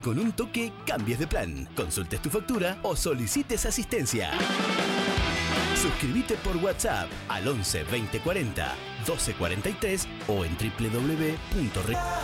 Con un toque, cambies de plan. Consultes tu factura o solicites asistencia. Suscríbete por WhatsApp al 11 20 40 12 43 o en www.re